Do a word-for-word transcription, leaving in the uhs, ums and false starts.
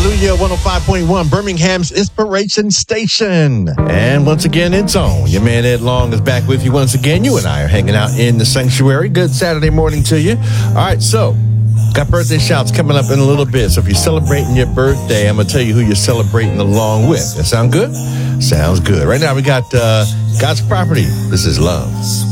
Hallelujah, one oh five point one, Birmingham's Inspiration Station. And once again, it's on. Your man Ed Long is back with you once again. You and I are hanging out in the sanctuary. Good Saturday morning to you. All right, so got birthday shouts coming up in a little bit. So if you're celebrating your birthday, I'm going to tell you who you're celebrating along with. That sound good? Sounds good. Right now we got uh, God's Property. This is Love.